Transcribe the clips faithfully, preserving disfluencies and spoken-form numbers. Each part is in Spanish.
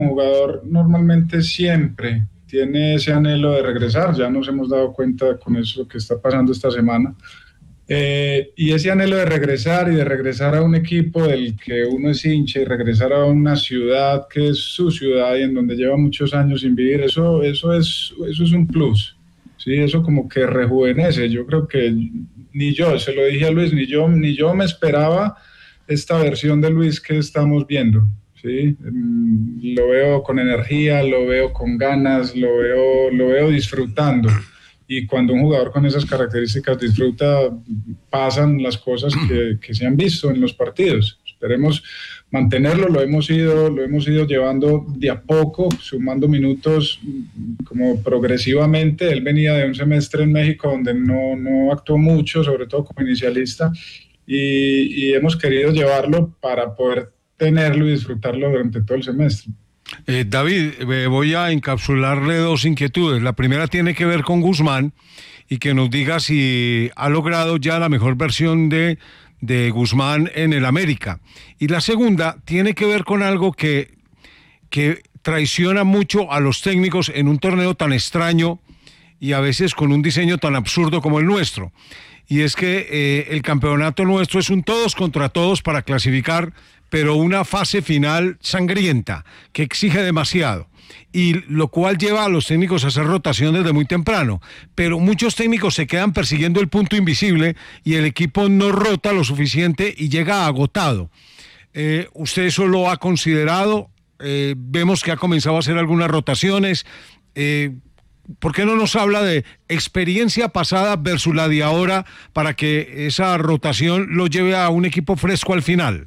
jugador normalmente siempre tiene ese anhelo de regresar, ya nos hemos dado cuenta con eso que está pasando esta semana, eh, y ese anhelo de regresar y de regresar a un equipo del que uno es hincha y regresar a una ciudad que es su ciudad y en donde lleva muchos años sin vivir, eso, eso, es, eso es un plus, ¿sí? Eso como que rejuvenece. Yo creo que ni yo, se lo dije a Luis, ni yo, ni yo me esperaba esta versión de Luis que estamos viendo, ¿sí? Lo veo con energía, lo veo con ganas, lo veo, lo veo disfrutando. Y cuando un jugador con esas características disfruta, pasan las cosas que, que se han visto en los partidos. Esperemos mantenerlo, lo hemos ido, lo hemos ido llevando de a poco, sumando minutos como progresivamente. Él venía de un semestre en México donde no, no actuó mucho, sobre todo como inicialista, y, y hemos querido llevarlo para poder tenerlo y disfrutarlo durante todo el semestre. Eh, David, eh, voy a encapsularle dos inquietudes. La primera tiene que ver con Guzmán y que nos diga si ha logrado ya la mejor versión de, de Guzmán en el América. Y la segunda tiene que ver con algo que, que traiciona mucho a los técnicos en un torneo tan extraño y a veces con un diseño tan absurdo como el nuestro. Y es que eh, el campeonato nuestro es un todos contra todos para clasificar, pero una fase final sangrienta, que exige demasiado, y lo cual lleva a los técnicos a hacer rotación desde muy temprano, pero muchos técnicos se quedan persiguiendo el punto invisible y el equipo no rota lo suficiente y llega agotado. Eh, ¿Usted eso lo ha considerado? Eh, vemos que ha comenzado a hacer algunas rotaciones. Eh, ¿Por qué no nos habla de experiencia pasada versus la de ahora para que esa rotación lo lleve a un equipo fresco al final?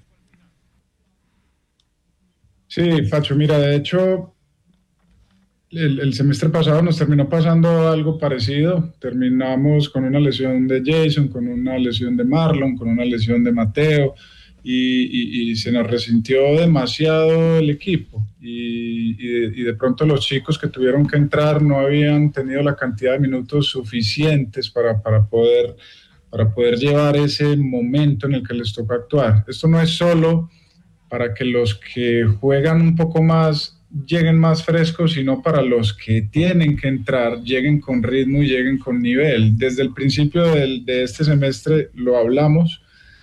Sí, Pacho, mira, de hecho, el, el semestre pasado nos terminó pasando algo parecido. Terminamos con una lesión de Jason, con una lesión de Marlon, con una lesión de Mateo, y, y, y se nos resintió demasiado el equipo. Y, y, de, y de pronto los chicos que tuvieron que entrar no habían tenido la cantidad de minutos suficientes para, para, poder, para poder llevar ese momento en el que les toca actuar. Esto no es solo para que los que juegan un poco más lleguen más frescos, sino para los que tienen que entrar, lleguen con ritmo y lleguen con nivel. Desde el principio del, de este semestre lo hablamos,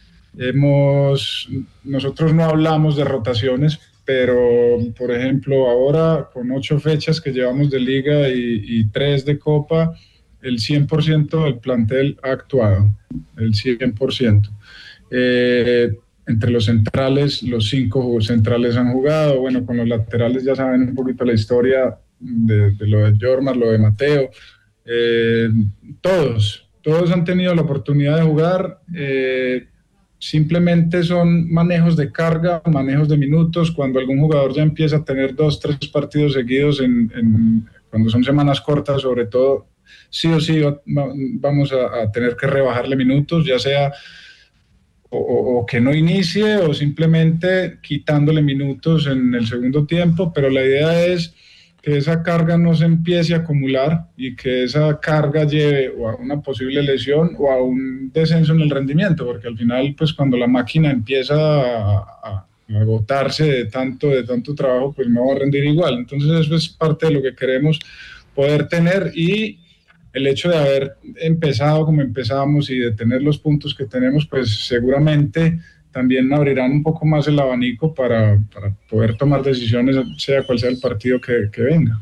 hemos, nosotros no hablamos de rotaciones, pero por ejemplo ahora con ocho fechas que llevamos de liga y, y tres de copa, el cien por ciento del plantel ha actuado, el cien por ciento. Eh, Entre los centrales, los cinco centrales han jugado. Bueno, con los laterales ya saben un poquito la historia de, de lo de Jormar, lo de Mateo. Eh, todos, todos han tenido la oportunidad de jugar. Eh, simplemente son manejos de carga, manejos de minutos. Cuando algún jugador ya empieza a tener dos, tres partidos seguidos, en, en, cuando son semanas cortas sobre todo, sí o sí va, vamos a, a tener que rebajarle minutos, ya sea O, o que no inicie o simplemente quitándole minutos en el segundo tiempo, pero la idea es que esa carga no se empiece a acumular y que esa carga lleve o a una posible lesión o a un descenso en el rendimiento, porque al final pues cuando la máquina empieza a, a, a agotarse de tanto, de tanto trabajo, pues no va a rendir igual. Entonces eso es parte de lo que queremos poder tener, y el hecho de haber empezado como empezamos y de tener los puntos que tenemos, pues seguramente también abrirán un poco más el abanico para, para poder tomar decisiones, sea cual sea el partido que, que venga.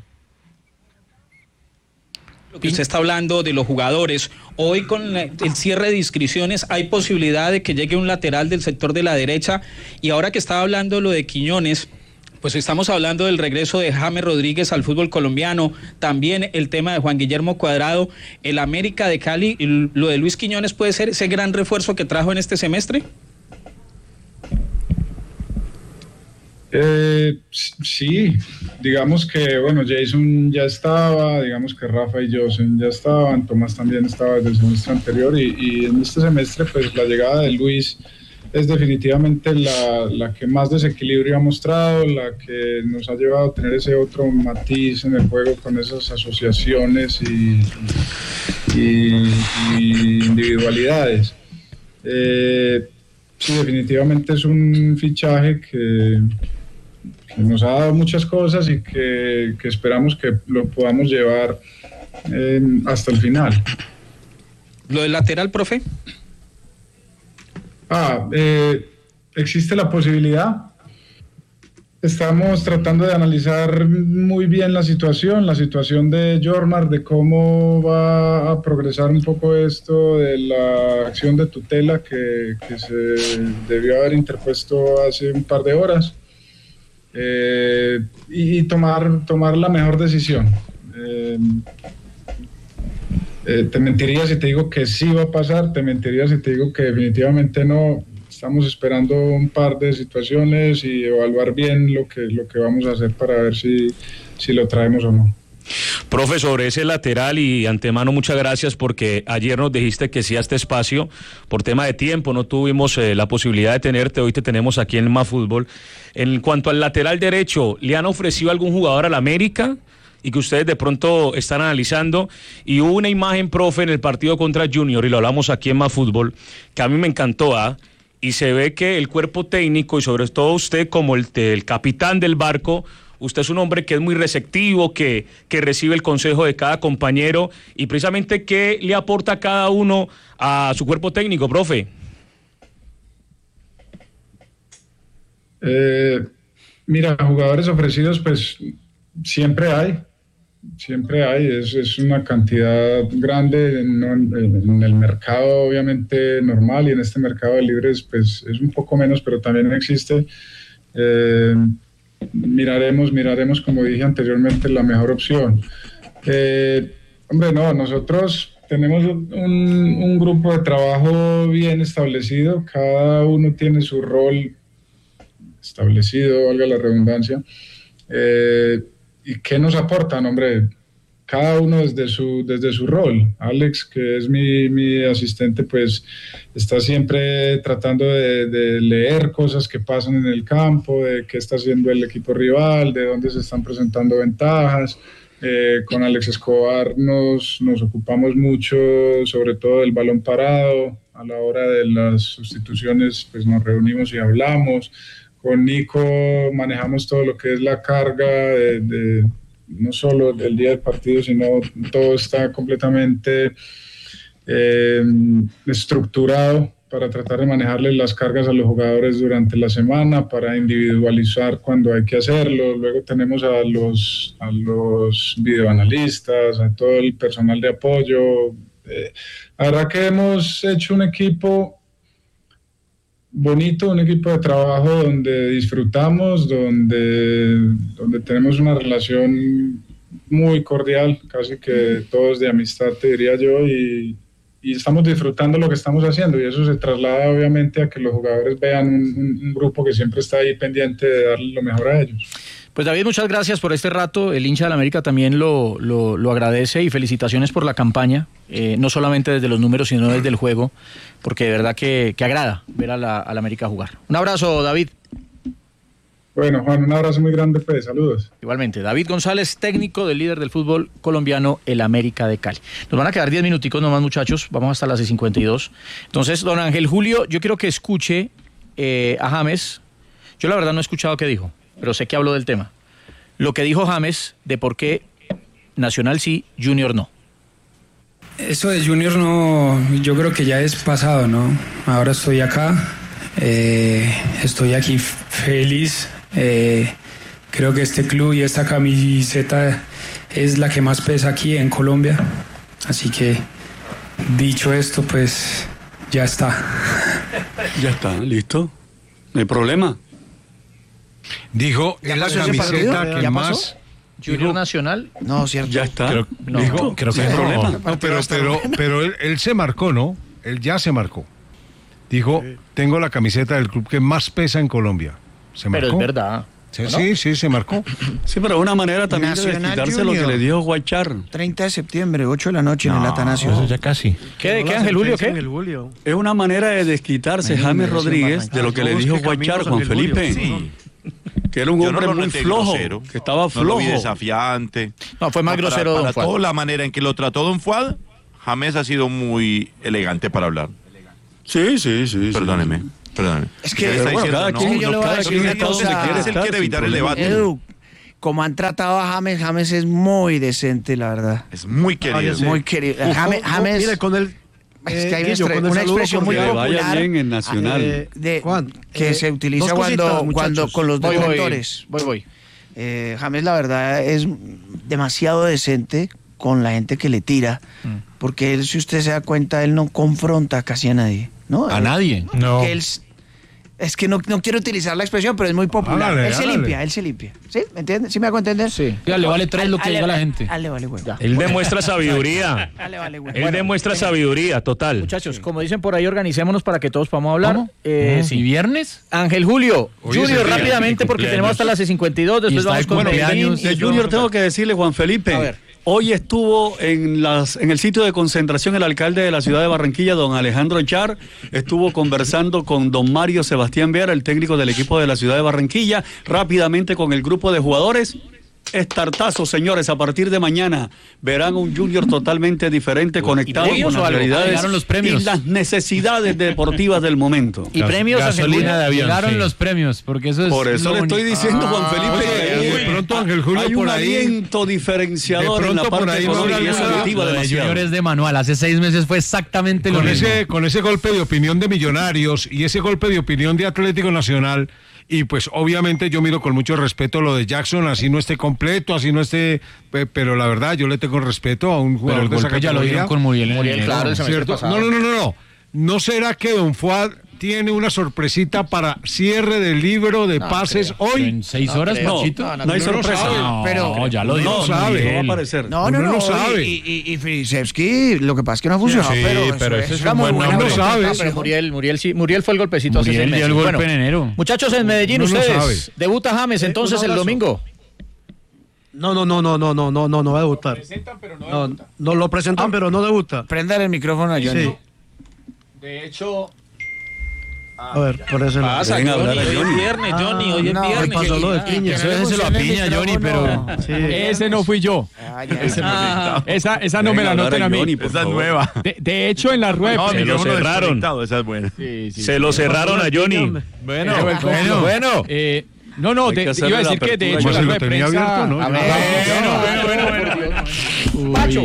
Lo que usted está hablando de los jugadores, hoy con el cierre de inscripciones hay posibilidad de que llegue un lateral del sector de la derecha, y ahora que estaba hablando lo de Quiñones, pues estamos hablando del regreso de James Rodríguez al fútbol colombiano, también el tema de Juan Guillermo Cuadrado, el América de Cali, lo de Luis Quiñones puede ser ese gran refuerzo que trajo en este semestre. Eh, sí, digamos que bueno, Jason ya estaba, digamos que Rafa y Josen ya estaban, Tomás también estaba desde el semestre anterior, y, y en este semestre pues la llegada de Luis es definitivamente la, la que más desequilibrio ha mostrado, la que nos ha llevado a tener ese otro matiz en el juego con esas asociaciones y, y, y individualidades. Eh, sí, definitivamente es un fichaje que, que nos ha dado muchas cosas y que, que esperamos que lo podamos llevar eh, hasta el final. ¿Lo del lateral, profe? Ah, eh, existe la posibilidad. Estamos tratando de analizar muy bien la situación, la situación de Jormar, de cómo va a progresar un poco esto de la acción de tutela que, que se debió haber interpuesto hace un par de horas, eh, y tomar, tomar la mejor decisión. Eh, eh, te mentiría si te digo que sí va a pasar, te mentiría si te digo que definitivamente no. Estamos esperando un par de situaciones y evaluar bien lo que, lo que vamos a hacer para ver si, si lo traemos o no. Profe, sobre ese lateral y antemano muchas gracias porque ayer nos dijiste que sí a este espacio, por tema de tiempo no tuvimos eh, la posibilidad de tenerte, hoy te tenemos aquí en MaFútbol. En cuanto al lateral derecho, ¿le han ofrecido algún jugador al América? Y que ustedes de pronto están analizando, y hubo una imagen, profe, en el partido contra Junior, y lo hablamos aquí en MaFútbol, que a mí me encantó, ¿ah? ¿eh? Y se ve que el cuerpo técnico y sobre todo usted como el, el capitán del barco, usted es un hombre que es muy receptivo, que, que recibe el consejo de cada compañero y precisamente ¿qué le aporta cada uno a su cuerpo técnico, profe? Eh, mira, jugadores ofrecidos pues siempre hay. Siempre hay, es, es una cantidad grande en, en, en el mercado obviamente normal, y en este mercado de libres pues es un poco menos, pero también existe. Eh, miraremos, miraremos como dije anteriormente la mejor opción. Eh, hombre, no, nosotros tenemos un, un grupo de trabajo bien establecido, cada uno tiene su rol establecido, valga la redundancia. Eh, ¿Y qué nos aportan, hombre? Cada uno desde su, desde su rol. Alex, que es mi, mi asistente, pues está siempre tratando de, de leer cosas que pasan en el campo, de qué está haciendo el equipo rival, de dónde se están presentando ventajas. Eh, con Alex Escobar nos, nos ocupamos mucho, sobre todo del balón parado. A la hora de las sustituciones, pues nos reunimos y hablamos. Con Nico manejamos todo lo que es la carga, de, de, no solo del día del partido, sino todo está completamente eh, estructurado para tratar de manejarle las cargas a los jugadores durante la semana, para individualizar cuando hay que hacerlo. Luego tenemos a los, a los videoanalistas, a todo el personal de apoyo. Eh, la verdad que hemos hecho un equipo bonito, un equipo de trabajo donde disfrutamos, donde, donde tenemos una relación muy cordial, casi que todos de amistad, te diría yo, y, y estamos disfrutando lo que estamos haciendo, y eso se traslada obviamente a que los jugadores vean un, un, un grupo que siempre está ahí pendiente de darle lo mejor a ellos. Pues David, muchas gracias por este rato. El hincha de la América también lo, lo, lo agradece, y felicitaciones por la campaña, eh, no solamente desde los números, sino desde el juego, porque de verdad que, que agrada ver a la, a la América jugar. Un abrazo, David. Bueno, Juan, un abrazo muy grande, pues, saludos. Igualmente, David González, técnico del líder del fútbol colombiano, el América de Cali. Nos van a quedar diez minuticos nomás, muchachos, vamos hasta las cincuenta y dos. Entonces, don Ángel Julio, yo quiero que escuche eh, a James. Yo la verdad no he escuchado qué dijo, pero sé que habló del tema. Lo que dijo James de por qué Nacional sí, Junior no. Eso de Junior no, yo creo que ya es pasado, ¿no? Ahora estoy acá, eh, estoy aquí feliz. Eh, creo que este club y esta camiseta es la que más pesa aquí en Colombia. Así que, dicho esto, pues ya está. Ya está, listo. No hay problema. Dijo, es la camiseta que ¿Ya más... pasó? Junior Nacional. No, cierto. Ya está. Creo, No, dijo, creo que no, no hay problema. no, pero, pero, pero él, él se marcó, ¿no? Él ya se marcó. Dijo, tengo la camiseta del club que más pesa en Colombia. Se marcó. Pero es verdad. Sí, ¿no? sí, sí, se marcó. Sí, pero una manera también Nacional de desquitarse lo que Junior. le dijo Guachar. treinta de septiembre, ocho de la noche en el Atanasio. Eso ya casi. ¿Qué, ¿qué Ángel Julio, qué? Es una manera de desquitarse Ay, James no, Rodríguez de lo que le dijo Guachar, Juan Felipe. Sí. Que era un Yo hombre no lo muy noté flojo, grosero. que estaba No lo vi flojo. desafiante. No, fue más No, grosero para, Don para Fuad. toda la manera en que lo trató Don Fuad, James ha sido muy elegante para hablar. Sí, sí, sí. Perdóneme. Sí. Perdón. Es que, está bueno, diciendo, cada no, quien- yo le voy a cada decir quien una está donde cosa. quiere, él quiere evitar el debate. Edu, como han tratado a James, James es muy decente, la verdad. Es muy querido. Es muy querido. Uf, James, no, no, James mire, con el, es que hay eh, una, Guillo, estre- con el una saludo expresión muy cordial. vaya popular bien en Nacional. Eh, de, Juan, que eh, se utiliza dos cuando, cositas, cuando muchachos. con los Voy, voy, detractores. voy, voy. Eh, James, la verdad, es demasiado decente con la gente que le tira, Mm. porque él, si usted se da cuenta, él no confronta casi a nadie, ¿no? ¿A Él- nadie? No. que él s- es que no, no quiero utilizar la expresión, pero es muy popular. Hágale, él se hágale. limpia, él se limpia. ¿Sí? ¿Me entiendes? ¿Sí me hago entender? Sí. Ya, le vale tres lo que Al- diga al- la gente. al- le vale huevo. Él demuestra sabiduría. Al- le vale huevo. Él demuestra sabiduría total. Muchachos, como dicen por ahí, organicémonos para que todos podamos hablar. ¿Cómo? Eh, ¿Y sí. viernes? Ángel Julio, Hoy es el Junior, día de rápidamente, mi porque cumpleaños. tenemos hasta las cincuenta y dos, después Y está vamos de con cumpleaños. Medellín. De y- Junior tengo que decirle, Juan Felipe, A ver. hoy estuvo en, las, en el sitio de concentración el alcalde de la ciudad de Barranquilla, don Alejandro Char, estuvo conversando con don Mario Sebastián Vera, el técnico del equipo de la ciudad de Barranquilla, rápidamente con el grupo de jugadores. Estartazo, señores, a partir de mañana verán un Junior totalmente diferente, conectado premios con o las algo? realidades Llegaron los premios. y las necesidades deportivas del momento. Y premios, Ángel Julio. gasolina de avión. Llegaron sí. los premios, porque eso es Por eso lo le estoy único. diciendo, Juan Felipe, Oye, que de pronto, Ángel Julio, hay por un ahí- aliento diferenciador de en la pronto por parte ahí no económica y habrá eso alguna- motiva Lo de demasiado. Junior es de manual. Hace seis meses fue exactamente lo Con mismo. ese, con ese golpe de opinión de Millonarios y ese golpe de opinión de Atlético Nacional, y pues obviamente yo miro con mucho respeto lo de Jackson, así no esté completo, así no esté, pe- pero la verdad yo le tengo respeto a un Pero jugador el de esa golpe ya lo categoría. dieron con Muriel. en Muriel, enero. claro, el semestre ¿Cierto? pasado. No, no, no, no, no. ¿No será que Don Fuad tiene una sorpresita para cierre del libro de pases hoy? ¿En seis horas, No, Pachito? no, no hay no lo sorpresa. sabe, No, pero- ya lo No, dijo. no sabe, Muriel. no va a aparecer. No, no, Uno no. no sabe. Y, y, y Frisevsky, lo que pasa es que no ha funcionado, Sí, pero, pero eso ese es era un muy buen buena nombre. pregunta, No sabe. pero Pero Muriel, Muriel, sí, Muriel fue el golpecito hace Muriel seis dio meses. el golpe en enero. Muchachos, en Medellín, No lo ustedes. sabe. Debuta James entonces un el abrazo. domingo. No, no, no, no, no, no, no, no, no va a debutar. No, no lo presentan, pero no debuta. Prenda el micrófono a Johnny. Sí. De hecho, A ver, por eso. pasa, Ven a Johnny, hablar a hoy es Johnny. viernes, Johnny, hoy es no, viernes. ¿qué pasó lo de Piña? Eso déjeselo a Piña, Johnny, pero Sí. Ese no fui yo. Ah, ya. Ah, Esa, esa no me la Venga, noten hablar a mí. Johnny, por Esa es favor. nueva. De, de hecho, en la rueda de No, Se prensa- lo micrófono cerraron. desconectado, esa es buena. Sí, sí. Se lo cerraron a Johnny. Bueno, Pero el- bueno, bueno. Eh, no, no, Hay de- que hacerle iba a la decir que de apertura. hecho Como en la si lo rueda de tenía prensa. abierto, ¿no? A ver, Ah, bueno, bueno, bueno, bueno. Pacho.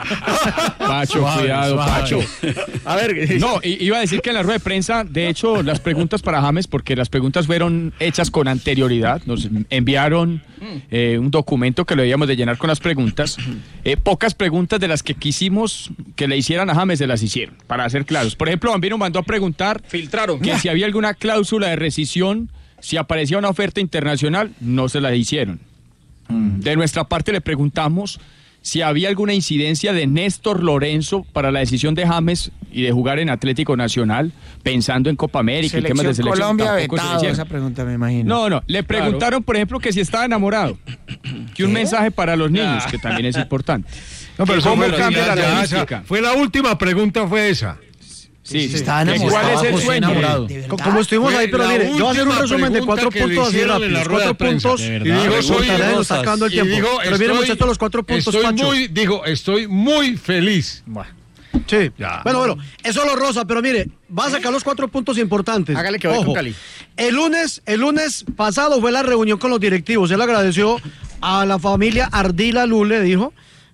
Pacho, Suave, cuidado, suave. Pacho. A ver, No, i- iba a decir que en la rueda de prensa, de hecho, las preguntas para James, porque las preguntas fueron hechas con anterioridad, nos enviaron eh, un documento que lo debíamos de llenar con las preguntas. Eh, pocas preguntas de las que quisimos que le hicieran a James se las hicieron, para ser claros. Por ejemplo, Bambino mandó a preguntar filtraron. que si había alguna cláusula de rescisión, si aparecía una oferta internacional, no se la hicieron. De nuestra parte le preguntamos si había alguna incidencia de Néstor Lorenzo para la decisión de James y de jugar en Atlético Nacional, pensando en Copa América y temas de Selección selección. Colombia tampoco se vetado, hicieron. esa pregunta me imagino. No, no, le preguntaron, por ejemplo, que si estaba enamorado, que un mensaje para los niños, Ah. que también es importante. No, pero eso ¿Cómo fue, cambia ya, la ya, logística? esa- fue la última pregunta, fue esa. Sí, sí. Estaba ¿Cuál enamorado, es el José, sueño? enamorado. ¿De verdad? Co- Como estuvimos Fue ahí, pero la mire, yo voy a hacer un última resumen de cuatro pregunta que le puntos así hicieron en la rápidos. rueda de Cuatro prensa. puntos. De Y verdad. digo, soy Preguntaré, nos está rosas. acabando el y tiempo. digo, Pero mire, estoy- muchachos, los cuatro puntos, estoy Pacho. muy, digo, estoy muy feliz. Sí. Ya. Bueno, bueno, eso lo rosa, pero mire, va a sacar los cuatro puntos importantes. Hágale que voy con Cali. El lunes, el lunes pasado fue la reunión con los directivos. Él agradeció a la familia Ardila Lule, dijo,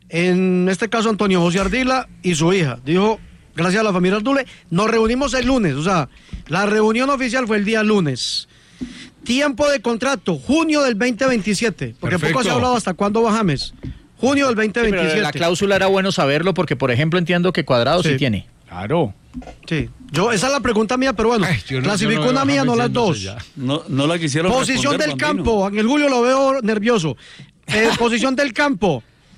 en este caso Antonio José Ardila y su hija. Dijo, gracias a la familia Ardule, nos reunimos el lunes, o sea, la reunión oficial fue el día lunes. Tiempo de contrato, junio del veinte veintisiete, porque Perfecto. poco se ha hablado hasta cuándo va James. Junio del veinte pero veintisiete. la cláusula era bueno saberlo porque, por ejemplo, entiendo que Cuadrado sí, Sí. tiene. Claro. Sí, yo, esa es la pregunta mía, pero bueno, Ay, yo no- clasificó yo no veo una a mía, James no las yéndose dos. ya. No, no la quisieron Posición responder, del Bambino. campo, Ángel Julio lo veo nervioso. Eh, posición del campo.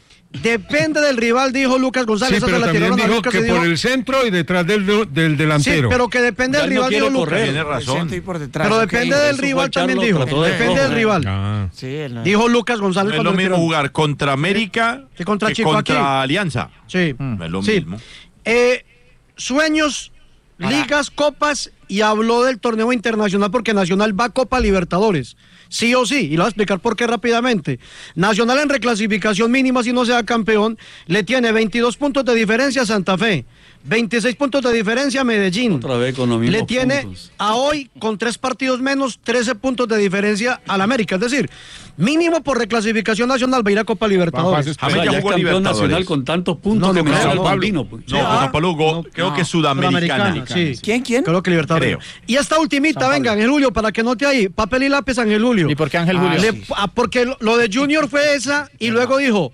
Depende del rival, dijo Lucas González. Sí, Esa pero se la también tiraron a dijo Lucas que y dijo- por el centro y detrás del, del Sí, delantero. pero que depende Ya del él no rival, dijo quiere Lucas. correr. Tiene razón. Centro y por detrás, Pero ok. depende del Eso rival fue también Charlo, dijo. trató de Depende coger. del rival. Ah. Sí, él no- Dijo Lucas González. No es cuando lo le mismo tiraron. jugar contra América Que contra que Chico contra aquí. Alianza. Sí. No es lo Sí. mismo. Eh, sueños, ligas, copas y habló del torneo internacional porque Nacional va a Copa Libertadores. Sí o sí, y lo voy a explicar por qué rápidamente. Nacional en reclasificación mínima, si no sea campeón, le tiene veintidós puntos de diferencia a Santa Fe, veintiséis puntos de diferencia a Medellín. Otra vez con los mismos Le tiene puntos. a hoy, con tres partidos menos, trece puntos de diferencia al América. Es decir, mínimo por reclasificación nacional va a ir a Copa Libertadores. O sea, ya es campeón nacional con tantos puntos No, que no, menciona no, el Bambino. Pues. No, con San Pablo jugó, creo que Sudamericana. Sí. ¿Quién, quién? Creo que Libertadores. Creo. Y esta ultimita, venga, Ángel Julio, para que note ahí, papel y lápiz, Ángel Julio. ¿Y por qué Ángel Julio? Le- ah, porque lo, lo de Junior fue esa, y luego dijo,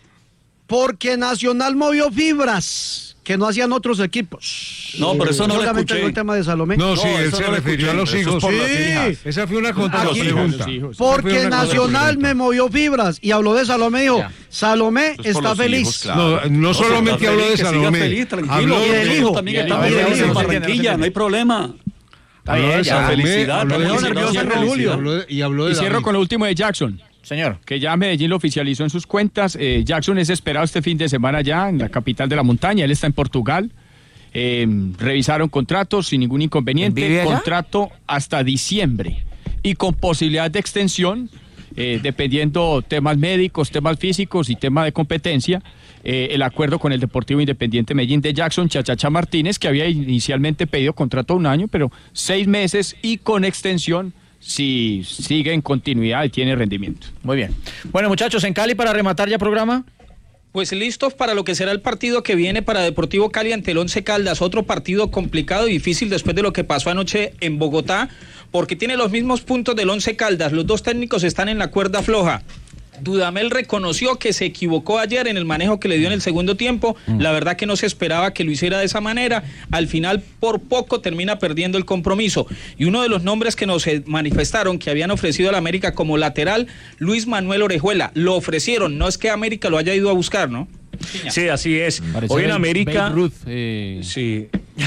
porque Nacional movió fibras que no hacían otros equipos. No, pero eso no lo Seguramente escuché. el tema de Salomé. No, sí, él eso se no lo refirió a los escuché. Eso hijos. es por las Sí, hijas. esa fue una Aquí, contrapregunta. Porque Esa fue una Nacional contrapregunta. me movió fibras y habló de Salomé, dijo, Salomé Eso es por está los feliz. hijos, claro. No, no solamente está habló de feliz, que siga Salomé. feliz, tranquilo. Habló Y del de- hijo. También Y estamos del hijo. felices en No se Barranquilla, entiende, no hay problema. Está bien, habló de ya. Salomé, Felicidad, habló de también Salomé, nervioso habló en de- Julio. habló de- y habló de Y cierro David. con lo último de Jackson. Señor. Que ya Medellín lo oficializó en sus cuentas. Eh, Jackson es esperado este fin de semana ya en la capital de la montaña. Él está en Portugal. Eh, revisaron contratos sin ningún ¿Vive inconveniente. allá? Contrato hasta diciembre. Y con posibilidad de extensión, eh, dependiendo temas médicos, temas físicos y temas de competencia. Eh, el acuerdo con el Deportivo Independiente Medellín de Jackson Chachacha Martínez, que había inicialmente pedido contrato a un año, pero seis meses y con extensión si sigue en continuidad y tiene rendimiento. Muy bien. Bueno, muchachos, en Cali para rematar ya programa. Pues listos para lo que será el partido que viene para Deportivo Cali ante el Once Caldas, otro partido complicado y difícil después de lo que pasó anoche en Bogotá, porque tiene los mismos puntos del Once Caldas, los dos técnicos están en la cuerda floja. Dudamel reconoció que se equivocó ayer en el manejo que le dio en el segundo tiempo, la verdad que no se esperaba que lo hiciera de esa manera, al final por poco termina perdiendo el compromiso, y uno de los nombres que nos manifestaron que habían ofrecido a la América como lateral, Luis Manuel Orejuela, lo ofrecieron, no es que América lo haya ido a buscar, ¿no? Sí, así es. Parece Hoy en Babe- América... Babe Ruth, eh, Sí.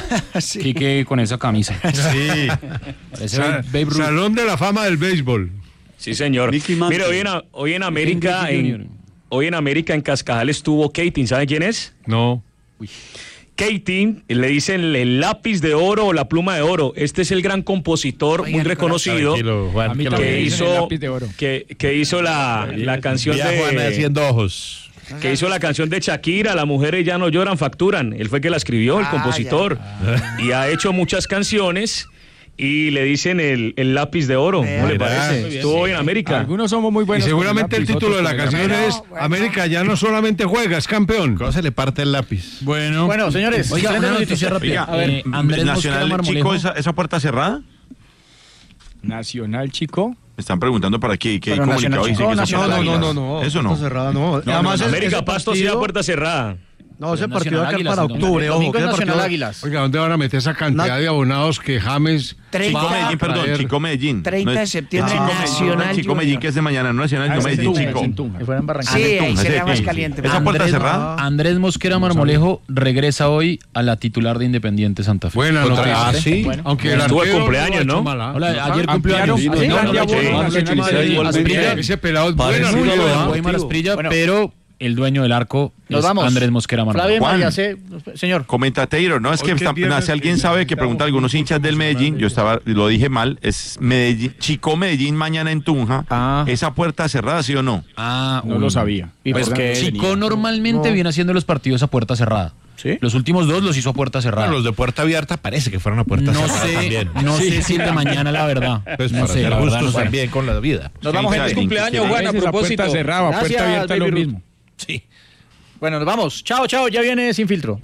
Quique con esa camisa. Sí. Parece Sa- Babe Ruth. Salón de la fama del béisbol. Sí, señor. Mickey Mantle. Mira, hoy en, a- hoy en América, Mickey Junior. en, hoy en América, en Cascajal estuvo Keating. ¿Saben quién es? No. Keating, le dicen el lápiz de oro o la pluma de oro. Este es el gran compositor muy reconocido Tranquilo, Juan, A mí que lo también que me dice. dicen el hizo, lápiz de oro. que, que hizo la, la canción Ya Juan de... haciendo ojos. Que hizo la canción de Shakira, Las mujeres ya no lloran, facturan. Él fue el que la escribió, el Ah, compositor. Y ha hecho muchas canciones y le dicen el, el lápiz de oro. ¿Cómo le Mira, parece? Estuvo hoy en América. Algunos somos muy Y buenos. seguramente el con lápiz, título de otros la con el canción lápiz. es América ya no solamente juega, es campeón. ¿Cómo se le parte el lápiz? Bueno, Bueno, señores, Oiga, treinta una minutitos. noticia rápida. Oiga, Eh, Andrés Nacional, Mosquera chico, Marmolejo. esa, esa puerta cerrada. Nacional, chico. Me están preguntando para qué, qué Pero comunicado Nacional, dice no, que esa Nacional, puerta No, no, cerrada. no, no. Eso no. Puerta cerrada, no. No, Además, no, es- América ese Pasto sí a partido- puerta cerrada. No, ese Nacional partido va a quedar Águilas, para ¿no? octubre, ojo. Domingo que es ese Nacional partido- Águilas. Oiga, ¿dónde van a meter esa cantidad Na- de abonados que James treinta Chico Medellín, perdón, traer? Chico Medellín. treinta No de es- septiembre, es Chico Medellín, Nacional Chico Junior. Medellín, que es de mañana, no Nacional, Ah, Chico es en Medellín, Tunja, Chico. es en Tunja. Que fuera en Barranquilla. Sí, Ah, de ahí Tunja, sería ese más que- caliente. Esa puerta Andrés- cerrada. Andrés Mosquera Marmolejo regresa hoy a la titular de Independiente Santa Fe. Buena Otra noticia. vez. Ah, sí. Bueno. Aunque el Estuvo de arquero cumpleaños, lo ha ¿no? hecho mal, ¿ah? Hola, ayer cumplió Ampliaron, años. sí, No, Juan no, Diablo, sí. Nacional Asprilla, igualmente. Ese pelado es Parecido bueno. a lo de ¿ah? Weimar Asprilla, Bueno. pero el dueño del arco Nos es vamos. Andrés Mosquera Flavio Marmolejo. Juan. María C. Señor. Comenta Teiro, ¿no? Es Hoy que que está- viernes si alguien que sabe que necesitamos pregunta a algunos hinchas del Medellín, yo estaba, lo dije mal, es Medellín, Chico Medellín mañana en Tunja. Ah. ¿Esa puerta cerrada, sí o no? Ah, No uy. lo sabía. ¿Y Pues por que qué? Chico normalmente No. viene haciendo los partidos a puerta cerrada. ¿Sí? Los últimos dos los hizo a puerta cerrada. Bueno, los de puerta abierta parece que fueron a puerta no cerrada sé, también. no sé si el de mañana la verdad. Pues no para sé, ser la verdad, justos no sé. también con la vida. Nos vamos, Feliz gente. cumpleaños, Juan, a Esa propósito. puerta cerrada, Gracias, puerta abierta, lo Baby Ruth. mismo. Sí. Bueno, nos vamos. Chao, chao. Ya viene Sin Filtro.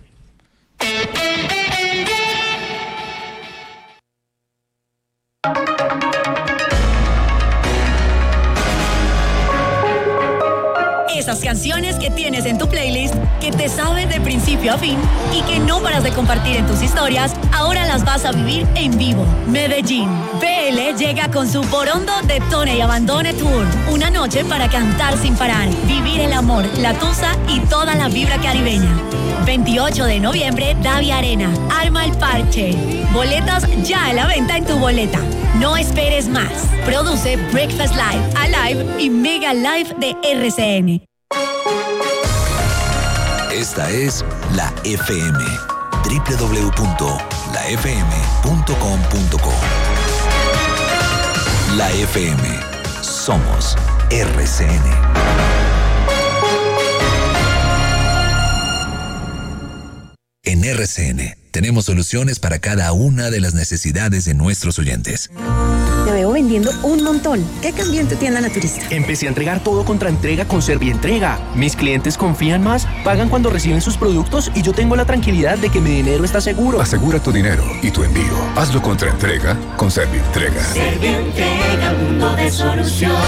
Esas canciones que tienes en tu playlist, que te sabes de principio a fin y que no paras de compartir en tus historias, ahora las vas a vivir en vivo. Medellín. B L llega con su Borondo Detone y Abandone Tour. Una noche para cantar sin parar, vivir el amor, la tusa y toda la vibra caribeña. veintiocho de noviembre, Davia Arena. Arma el parche. Boletas ya a la venta en tu boleta. No esperes más. Produce Breakfast Live, Alive y Mega Live de R C N. Esta es la F M. doble u doble u doble u punto la f m punto com punto co. La F M. Somos R C N. En R C N tenemos soluciones para cada una de las necesidades de nuestros oyentes. Te veo vendiendo un montón. ¿Qué cambió en tu tienda naturista? Empecé a entregar todo contra entrega con Servientrega. Mis clientes confían más, pagan cuando reciben sus productos y yo tengo la tranquilidad de que mi dinero está seguro. Asegura tu dinero y tu envío. Hazlo contra entrega con Servientrega. Servientrega, mundo de soluciones.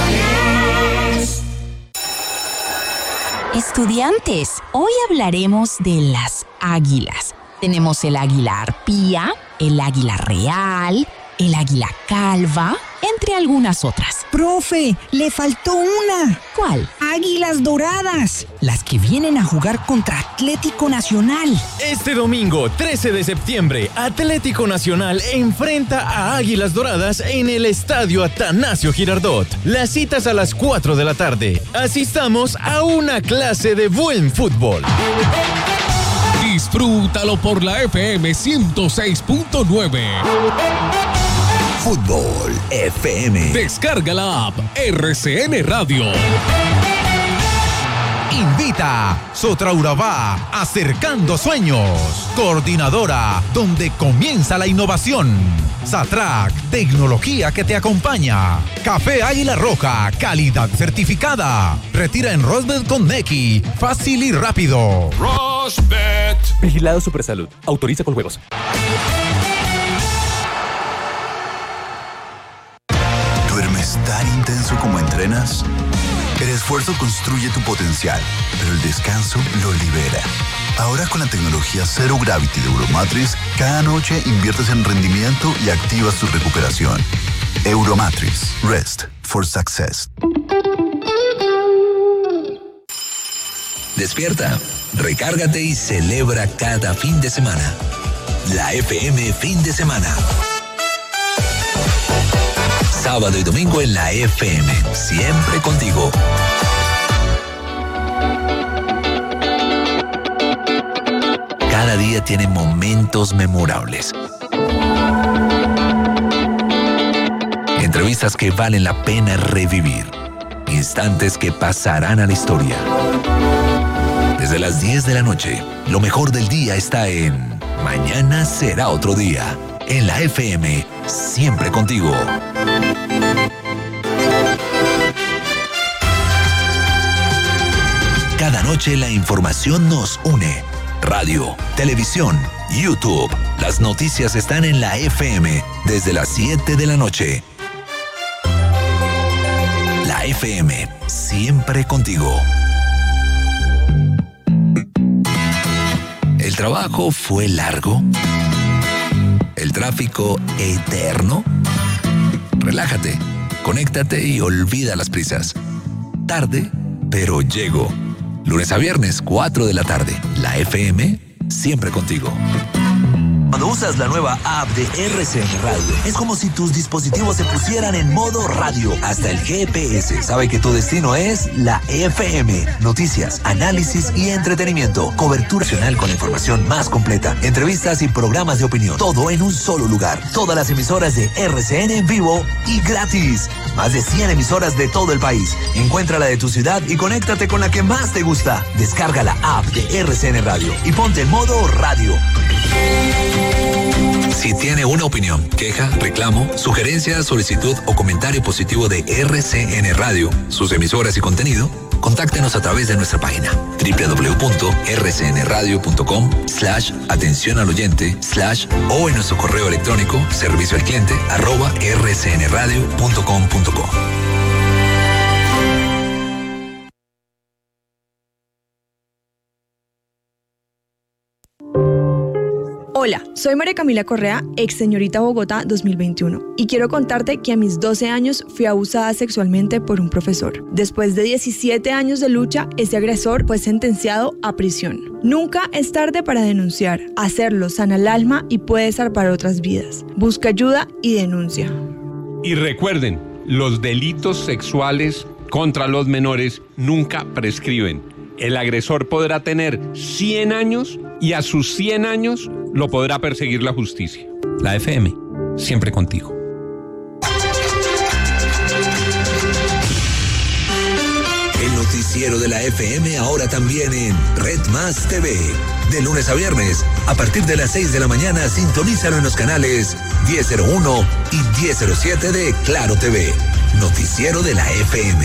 Estudiantes, hoy hablaremos de las águilas. Tenemos el águila arpía, el águila real, el águila calva, entre algunas otras. ¡Profe! ¡Le faltó una! ¿Cuál? ¡Águilas doradas! Las que vienen a jugar contra Atlético Nacional. Este domingo, trece de septiembre, Atlético Nacional enfrenta a Águilas Doradas en el Estadio Atanasio Girardot. Las citas a las cuatro de la tarde. Asistamos a una clase de buen fútbol. Disfrútalo por la F M ciento seis punto nueve. Fútbol F M. Descarga la app R C N Radio. Invita Sotra Urabá, acercando sueños. Coordinadora, donde comienza la innovación. Satrac, tecnología que te acompaña. Café Águila Roja, calidad certificada. Retira en Rosbet con Nequi, fácil y rápido. Rosbet. Vigilado Supersalud. Autoriza con juegos. ¿Duermes tan intenso como entrenas? El esfuerzo construye tu potencial, pero el descanso lo libera. Ahora con la tecnología Zero Gravity de Euromatrix, cada noche inviertes en rendimiento y activas tu recuperación. Euromatrix. Rest for Success. Despierta, recárgate y celebra cada fin de semana. La F M Fin de Semana. Sábado y domingo en la F M, siempre contigo. Cada día tiene momentos memorables. Entrevistas que valen la pena revivir. Instantes que pasarán a la historia. Desde las diez de la noche, lo mejor del día está en Mañana será otro día. En la F M, siempre contigo. Cada noche la información nos une. Radio, televisión, YouTube. Las noticias están en la F M desde las siete de la noche. La F M, siempre contigo. ¿El trabajo fue largo? ¿El tráfico eterno? Relájate, conéctate y olvida las prisas. Tarde, pero llego. Lunes a viernes, cuatro de la tarde. La F M, siempre contigo. Cuando usas la nueva app de R C N Radio, es como si tus dispositivos se pusieran en modo radio. Hasta el G P S sabe que tu destino es la F M. Noticias, análisis y entretenimiento. Cobertura nacional con la información más completa. Entrevistas y programas de opinión. Todo en un solo lugar. Todas las emisoras de R C N en vivo y gratis. Más de cien emisoras de todo el país. Encuentra la de tu ciudad y conéctate con la que más te gusta. Descarga la app de R C N Radio y ponte en modo radio. Si tiene una opinión, queja, reclamo, sugerencia, solicitud o comentario positivo de R C N Radio, sus emisoras y contenido, contáctenos a través de nuestra página doble u doble u doble u punto r c n radio punto com slash atención al oyente slash o en nuestro correo electrónico servicio al cliente arroba r c n radio punto com punto co. Hola, soy María Camila Correa, ex señorita Bogotá dos mil veintiuno, y quiero contarte que a mis doce años fui abusada sexualmente por un profesor. Después de diecisiete años de lucha, ese agresor fue sentenciado a prisión. Nunca es tarde para denunciar. Hacerlo sana el alma y puede salvar otras vidas. Busca ayuda y denuncia. Y recuerden, los delitos sexuales contra los menores nunca prescriben. el agresor podrá tener cien años y a sus cien años lo podrá perseguir la justicia. La F M, siempre contigo. El noticiero de la F M ahora también en Red Más T V. De lunes a viernes, a partir de las seis de la mañana, sintonízalo en los canales diez cero uno y diez cero siete de Claro T V. Noticiero de la F M.